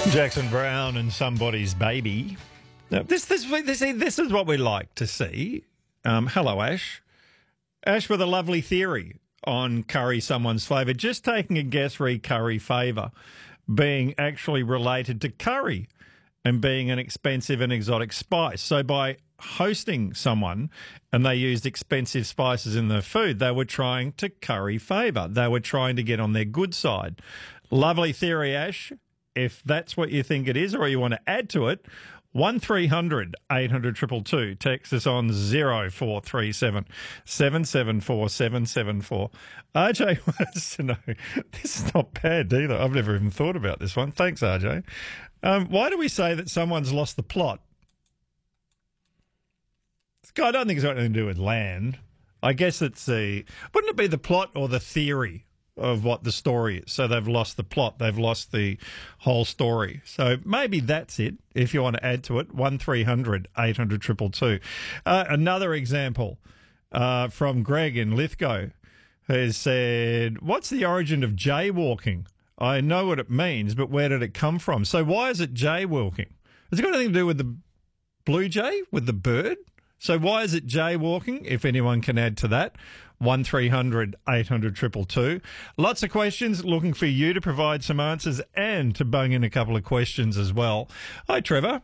Jackson Brown and Somebody's Baby. Now, this is what we like to see. Hello, Ash. Ash with a lovely theory on curry someone's favour. Just taking a guess re curry favour being actually related to curry and being an expensive and exotic spice. So by hosting someone and they used expensive spices in their food, they were trying to curry favour. They were trying to get on their good side. Lovely theory, Ash. If that's what you think it is or you want to add to it, 1300 800 222. Text us on 0437 774 774. RJ wants to know, this is not bad either. I've never even thought about this one. Thanks, RJ. Why do we say that someone's lost the plot? I don't think it's got anything to do with land. I guess it's wouldn't it be the plot or the theory of what the story is? So they've lost the plot. They've lost the whole story. So maybe that's it, if you want to add to it. 1300 800 222. Another example from Greg in Lithgow has said, what's the origin of jaywalking? I know what it means, but where did it come from? So why is it jaywalking? Has it got anything to do with the blue jay, with the bird? So why is it jaywalking, if anyone can add to that? 1300 800 222. Lots of questions, looking for you to provide some answers and to bung in a couple of questions as well. Hi, Trevor.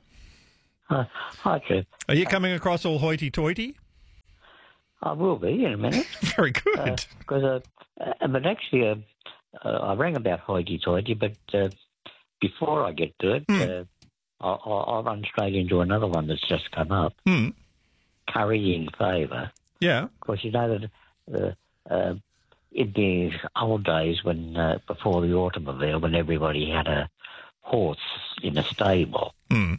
Hi, Trev. Are you coming across all hoity-toity? I will be in a minute. Very good. But actually, I rang about hoity-toity, but before I get to it, I'll run straight into another one that's just come up. Currying favour. Yeah. Of course, you know that in the old days, when before the automobile, when everybody had a horse in a stable,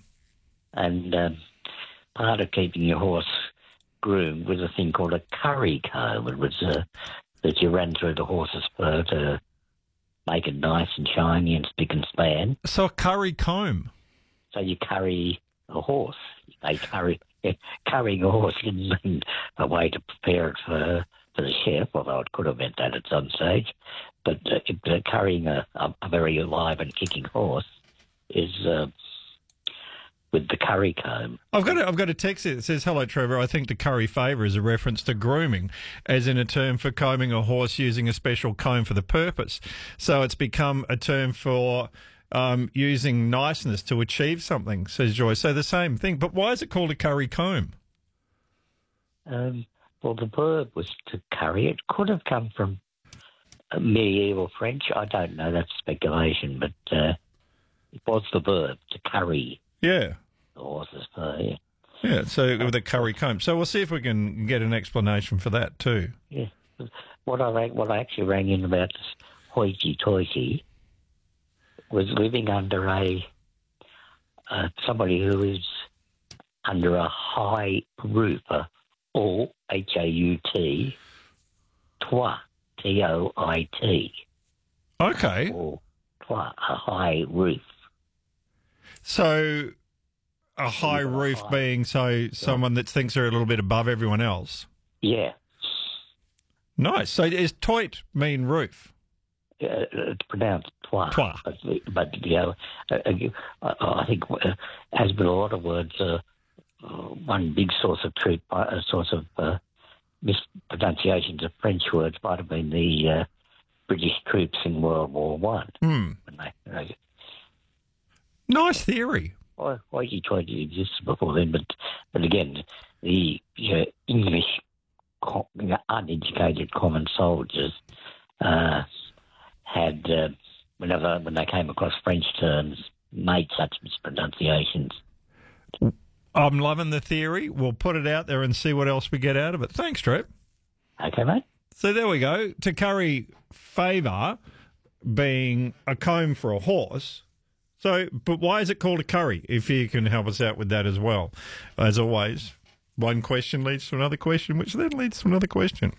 and part of keeping your horse groomed was a thing called a curry comb. It was that you ran through the horse's fur to make it nice and shiny and spick and span. So a curry comb. So you curry a horse. Currying a horse didn't mean a way to prepare it for the chef, although it could have meant that at some stage. But currying a very alive and kicking horse is with the curry comb. I've got a text here that says, hello, Trevor. I think the curry favour is a reference to grooming, as in a term for combing a horse using a special comb for the purpose. So it's become a term for using niceness to achieve something, says Joy. So the same thing. But why is it called a curry comb? Well, the verb was to curry. It could have come from medieval French. I don't know. That's speculation. But it was the verb to curry. Yeah. The horse's fur, yeah. Yeah, so with a curry comb. So we'll see if we can get an explanation for that too. Yeah. What I actually rang in about this hoity-toity was living under somebody who is under a high roof, or H-A-U-T, toit, T-O-I-T. Okay. Or toit, a high roof. So a high roof being someone that thinks they're a little bit above everyone else. Yeah. Nice. So does toit mean roof? It's pronounced toit. Toit. But I think, as with a lot of words, one big source of truth, a source of mispronunciations of French words might have been the British troops in World War One. Nice theory. Hoity-toity existed before then, but again, the English uneducated common soldiers had, when they came across French terms, made such mispronunciations. I'm loving the theory. We'll put it out there and see what else we get out of it. Thanks, Trev. Okay, mate. So there we go. To curry favour being a comb for a horse. So, but why is it called a curry? If you can help us out with that as well. As always, one question leads to another question, which then leads to another question.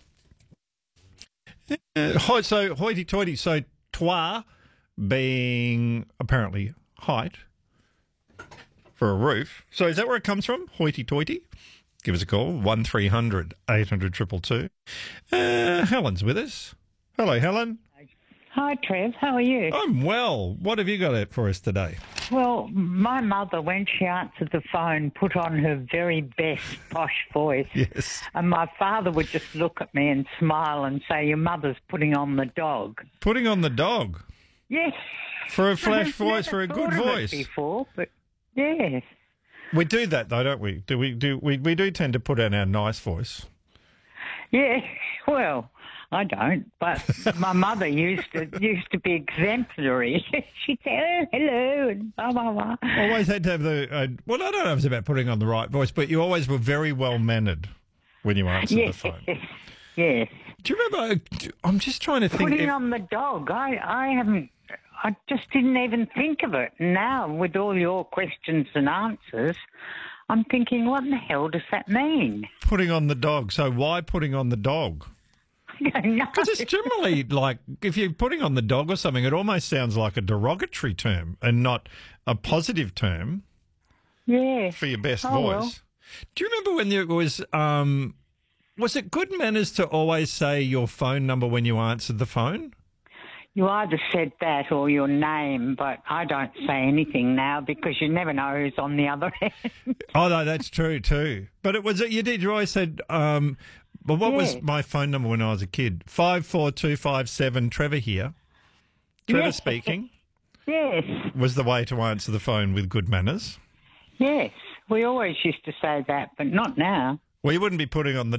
So hoity-toity. So toit being apparently height for a roof. So is that where it comes from? Hoity-toity? Give us a call, 1300 800 222. Helen's with us. Hello, Helen. Hi, Trev. How are you? I'm well. What have you got for us today? Well, my mother, when she answered the phone, put on her very best posh voice. Yes. And my father would just look at me and smile and say, your mother's putting on the dog. Putting on the dog? Yes. For a flash I've voice, never for a good thought of it voice. before, but yes. We do that though, don't we? We do tend to put on our nice voice. Yeah, well, I don't, but my mother used to be exemplary. She'd say, oh, hello, and blah, blah, blah. Always had to have the... well, I don't know if it's about putting on the right voice, but you always were very well-mannered when you answered the phone. Yes. Do you remember... I'm just trying to think... Putting on the dog, I just didn't even think of it. Now, with all your questions and answers, I'm thinking, what in the hell does that mean? Putting on the dog. So why putting on the dog? I don't know. Because it's generally like, if you're putting on the dog or something, it almost sounds like a derogatory term and not a positive term for your best voice. Well. Do you remember when it was it good manners to always say your phone number when you answered the phone? You either said that or your name, but I don't say anything now because you never know who's on the other end. Oh, no, that's true too. But you always said, well, what was my phone number when I was a kid? 54257, Trevor here. Trevor speaking. Yes. Was the way to answer the phone with good manners. Yes. We always used to say that, but not now. Well, you wouldn't be putting on the